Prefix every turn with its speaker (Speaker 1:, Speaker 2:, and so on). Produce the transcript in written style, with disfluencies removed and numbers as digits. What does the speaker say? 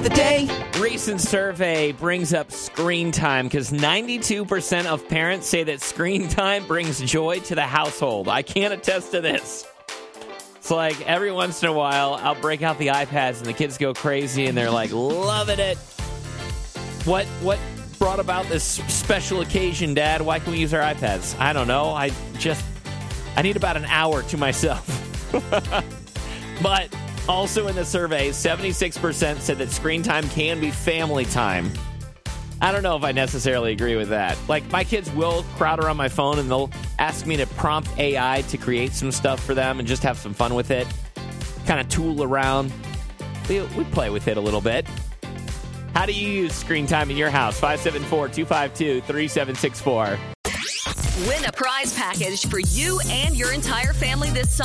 Speaker 1: the day.
Speaker 2: Recent survey brings up screen time because 92% of parents say that screen time brings joy to the household. I can't attest to this. It's like every once in a while, I'll break out the iPads and the kids go crazy and they're like, loving it. What brought about this special occasion, Dad? Why can we use our iPads? I don't know. I need about an hour to myself. But also in the survey, 76% said that screen time can be family time. I don't know if I necessarily agree with that. Like, my kids will crowd around my phone and they'll ask me to prompt AI to create some stuff for them and just have some fun with it. Kind of tool around. We play with it a little bit. How do you use screen time in your house? 574-252-3764.
Speaker 3: Win a prize package for you and your entire family this summer.